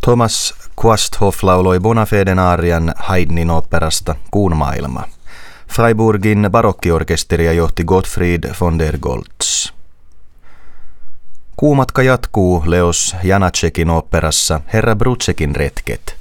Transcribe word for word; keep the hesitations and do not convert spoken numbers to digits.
Thomas Quasthoff lauloi Bonafeden aarian Haydnin oopperasta Kuun maailma. Freiburgin barokkiorkesteria johti Gottfried von der Goltz. Kuumatka jatkuu Leos Janácekin oopperassa Herra Brutzekin retket.